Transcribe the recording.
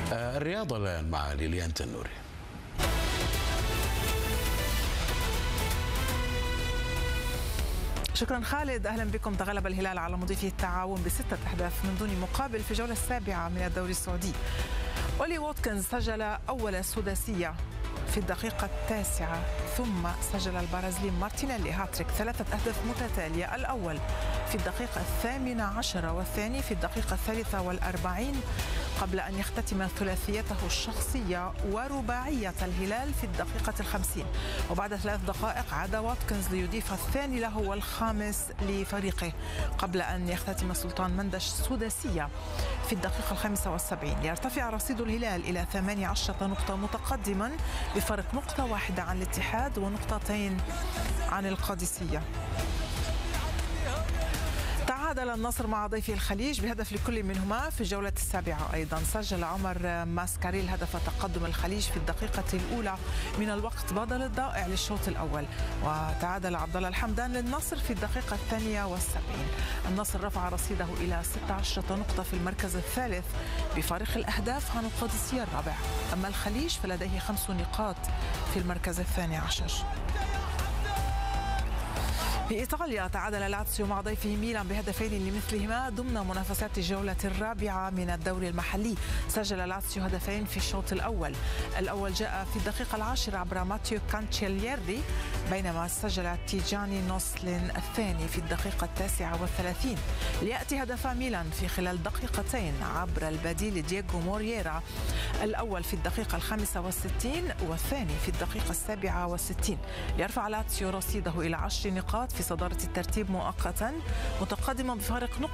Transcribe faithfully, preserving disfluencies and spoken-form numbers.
الرياضة الآن مع ليليان تنوري. شكرا خالد. أهلا بكم. تغلب الهلال على مضيفه التعاون بستة أهداف من دون مقابل في الجولة السابعة من الدوري السعودي. أولي واتكنز سجل أول سداسية في الدقيقة التاسعة، ثم سجل البرازيلي مارتينيلي هاتريك ثلاثة أهداف متتالية، الأول في الدقيقة الثامنة عشرة والثاني في الدقيقة الثالثة والأربعين، قبل أن يختتم ثلاثيته الشخصية ورباعية الهلال في الدقيقة الخمسين. وبعد ثلاث دقائق عاد واتكنز ليضيف الثاني له والخامس لفريقه، قبل أن يختتم سلطان مندش سداسية في الدقيقة الخامسة والسبعين ليرتفع رصيد الهلال إلى ثمانية عشر نقطة، متقدما بفرق نقطة واحدة عن الاتحاد ونقطتين عن القادسية. تعادل النصر مع ضيفي الخليج بهدف لكل منهما في الجولة السابعة. أيضا سجل عمر ماسكاريل هدف تقدم الخليج في الدقيقة الأولى من الوقت بدل الضائع للشوط الأول. وتعادل عبد الله الحمدان للنصر في الدقيقة الثانية والسبعين. النصر رفع رصيده إلى ستة عشر نقطة في المركز الثالث بفارق الأهداف عن القادسية الرابع. أما الخليج فلديه خمس نقاط في المركز الثاني عشر. في إيطاليا تعادل لاتسيو مع ضيفه ميلان بهدفين لمثلهما ضمن منافسات الجولة الرابعة من الدوري المحلي. سجل لاتسيو هدفين في الشوط الأول، الأول جاء في الدقيقة العاشرة عبر ماتيو كانتشيليردي، بينما سجل تيجاني نوسلين الثاني في الدقيقة التاسعة والثلاثين، ليأتي هدف ميلان في خلال دقيقتين عبر البديل دييغو مورييرا، الأول في الدقيقة الخامسة والستين والثاني في الدقيقة السابعة والستين، ليرفع لاتسيو رصيده إلى عشر نقاط في صدارة الترتيب مؤقتا، متقدما بفارق نقطة